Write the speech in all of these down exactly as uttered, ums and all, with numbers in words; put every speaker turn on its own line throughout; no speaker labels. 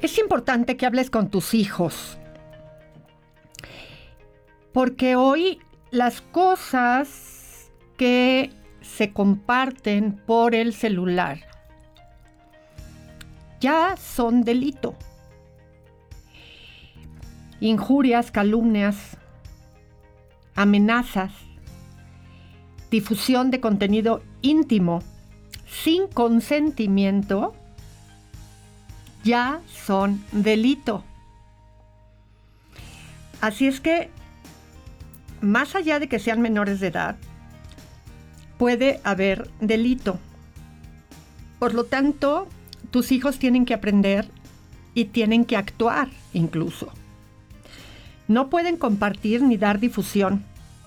Es importante que hables con tus hijos, porque hoy las cosas que se comparten por el celular ya son delito. Injurias, calumnias, amenazas, difusión de contenido íntimo sin consentimiento ya son delito. Así es que, más allá de que sean menores de edad, puede haber delito. Por lo tanto, tus hijos tienen que aprender y tienen que actuar incluso. No pueden compartir ni dar difusión.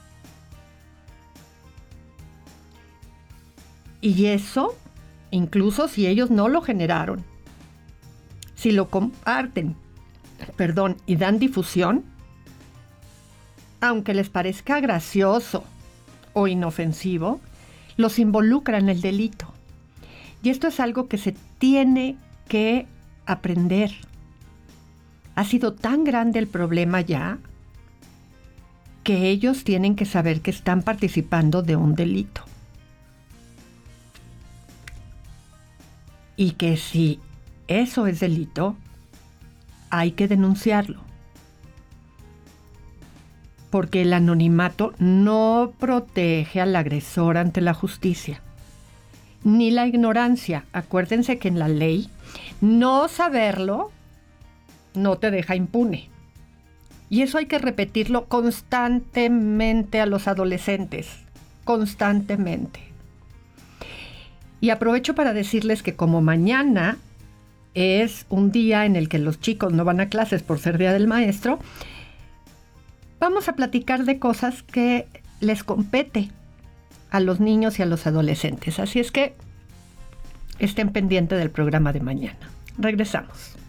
Y eso, incluso si ellos no lo generaron, si lo comparten, perdón, y dan difusión, aunque les parezca gracioso o inofensivo, los involucra en el delito. Y esto es algo que se tiene que aprender. Ha sido tan grande el problema ya que ellos tienen que saber que están participando de un delito. Y que si eso es delito, hay que denunciarlo. Porque el anonimato no protege al agresor ante la justicia. Ni la ignorancia. Acuérdense que en la ley, no saberlo no te deja impune. Y eso hay que repetirlo constantemente a los adolescentes. Constantemente. Y aprovecho para decirles que como mañana es un día en el que los chicos no van a clases por ser Día del Maestro, vamos a platicar de cosas que les compete a los niños y a los adolescentes. Así es que estén pendientes del programa de mañana. Regresamos.